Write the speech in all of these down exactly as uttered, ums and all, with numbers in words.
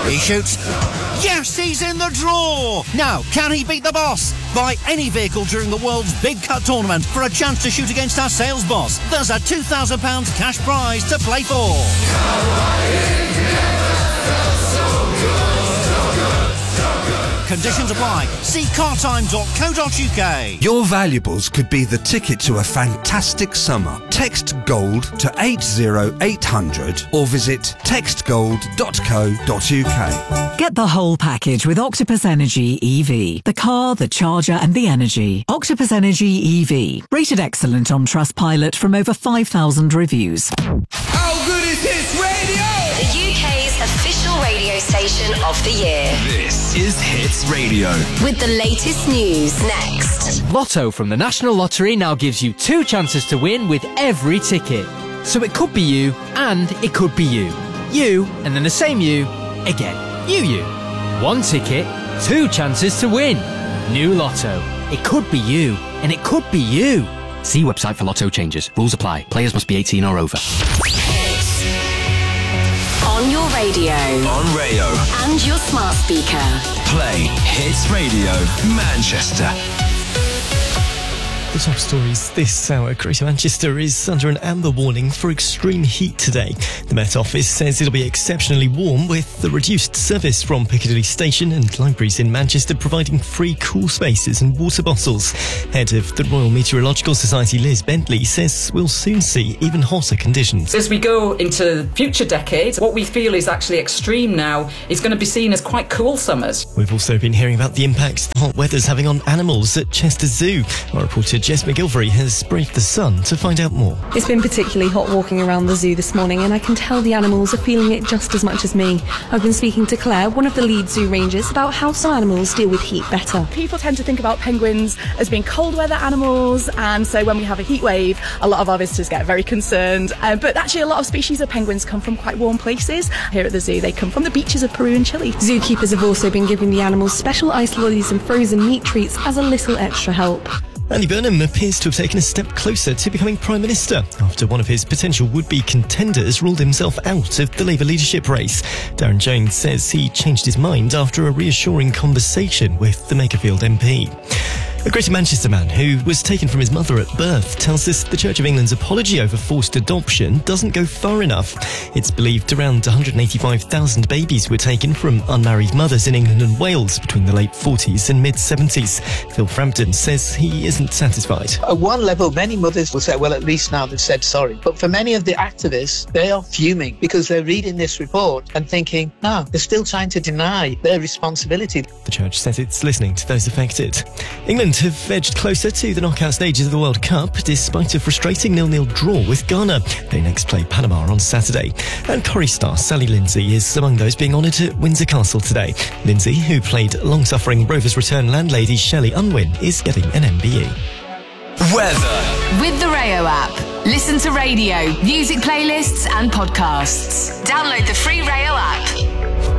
He shoots. Yes, he's in the draw! Now, can he beat the boss? Buy any vehicle during the world's Big Cut tournament for a chance to shoot against our sales boss. There's a two thousand pounds cash prize to play for. Conditions apply. See cartime dot co dot uk. Your valuables could be the ticket to a fantastic summer. Text GOLD to eight zero eight hundred or visit text gold dot co dot uk. Get the whole package with Octopus Energy E V. The car, the charger and the energy. Octopus Energy E V. Rated excellent on Trustpilot from over five thousand reviews. How good is Hits Radio? The U K's official radio station of the year. This is Hits Radio. With the latest news next. Lotto from the National Lottery now gives you two chances to win with every ticket. So it could be you and it could be you. You and then the same you again. You, you. One ticket, two chances to win. New Lotto. It could be you and it could be you. See website for Lotto changes. Rules apply. Players must be eighteen or over. On your radio. On Rayo. And your smart speaker. Play Hits Radio Manchester. The top stories this hour. Greater Manchester is under an amber warning for extreme heat today. The Met Office says it'll be exceptionally warm with the reduced service from Piccadilly Station and libraries in Manchester providing free cool spaces and water bottles. Head of the Royal Meteorological Society, Liz Bentley, says we'll soon see even hotter conditions. As we go into future decades, what we feel is actually extreme now is going to be seen as quite cool summers. We've also been hearing about the impacts the hot weather's having on animals at Chester Zoo. Our reporter Jess McGilvery has braved the sun to find out more. It's been particularly hot walking around the zoo this morning, and I can tell the animals are feeling it just as much as me. I've been speaking to Claire, one of the lead zoo rangers, about how some animals deal with heat better. People tend to think about penguins as being cold weather animals, and so when we have a heat wave, a lot of our visitors get very concerned. Uh, but actually, a lot of species of penguins come from quite warm places. Here at the zoo, they come from the beaches of Peru and Chile. Zookeepers have also been giving the animals special ice lollies and frozen meat treats as a little extra help. Andy Burnham appears to have taken a step closer to becoming Prime Minister after one of his potential would-be contenders ruled himself out of the Labour leadership race. Darren Jones says he changed his mind after a reassuring conversation with the Makerfield M P. A Greater Manchester man who was taken from his mother at birth tells us the Church of England's apology over forced adoption doesn't go far enough. It's believed around one hundred eighty-five thousand babies were taken from unmarried mothers in England and Wales between the late forties and mid-seventies. Phil Frampton says he isn't satisfied. At one level, many mothers will say, well, at least now they've said sorry. But for many of the activists, they are fuming because they're reading this report and thinking, no, they're still trying to deny their responsibility. The Church says it's listening to those affected. England have edged closer to the knockout stages of the World Cup despite a frustrating nil-nil draw with Ghana. They next play Panama on Saturday. And Corrie star Sally Lindsay is among those being honoured at Windsor Castle today. Lindsay, who played long-suffering Rovers return landlady Shelley Unwin, is getting an M B E. Weather. With the Rayo app. Listen to radio, music playlists and podcasts. Download the free Rayo app.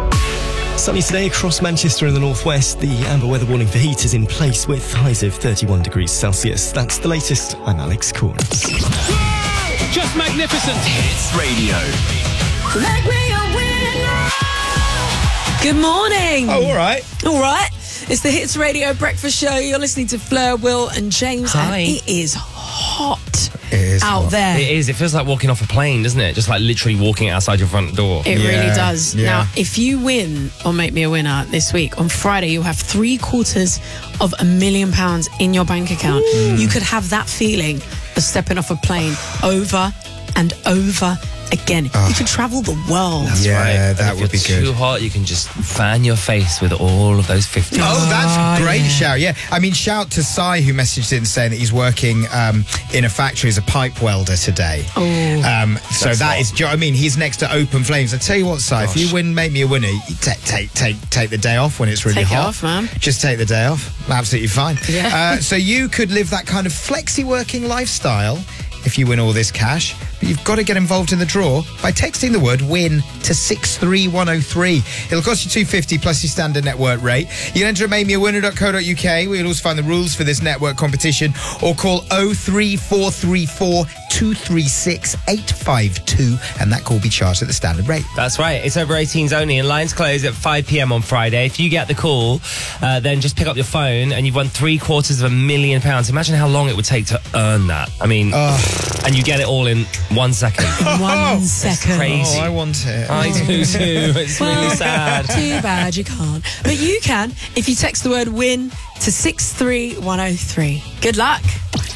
Sunny today across Manchester and the northwest. The amber weather warning for heat is in place with highs of thirty-one degrees Celsius. That's the latest. I'm Alex Corns. Just magnificent. Hits Radio. Make me a winner. Good morning. Oh, all right. All right. It's the Hits Radio Breakfast Show. You're listening to Fleur, Will and James. Hi. And it is hot it is out hot. there. It is. It feels like walking off a plane, doesn't it? Just like literally walking outside your front door. It yeah. really does. Yeah. Now, if you win on Make Me a Winner this week, on Friday, you'll have three quarters of a million pounds in your bank account. Ooh. You could have that feeling of stepping off a plane over and over again. Oh. You could travel the world. That's yeah, right. that if would be you're good. Too hot, you can just fan your face with all of those fifties. Oh, that's Oh, a great yeah. shout. Yeah, I mean, shout to Sai, who messaged in saying that he's working um, in a factory as a pipe welder today. Oh, um, so That's that hot. is. Do you know what I mean? He's next to open flames. I tell you what, Sai, if you win, make me a winner. You take take take take the day off when it's really Take it hot. off, man. Just take the day off. Absolutely fine. Yeah. Uh, so you could live that kind of flexi working lifestyle if you win all this cash. But you've got to get involved in the draw by texting the word WIN to six three one oh three. It'll cost you two pounds fifty plus your standard network rate. You can enter at make me a winner dot co dot uk, where you'll also find the rules for this network competition, or call oh three four three four two three six eight five two, and that call will be charged at the standard rate. That's right. It's over eighteens only, and lines close at five p.m. on Friday. If you get the call, uh, then just pick up your phone and you've won three quarters of a million pounds. Imagine how long it would take to earn that. I mean, oh. and you get it all in one second. One second. Crazy. Oh, I want it. I do too. It's Well, really sad. Too bad you can't. But you can if you text the word WIN to six three one oh three. Good luck.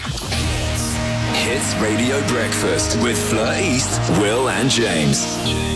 Hits Radio Breakfast with Fleur East, Will and James.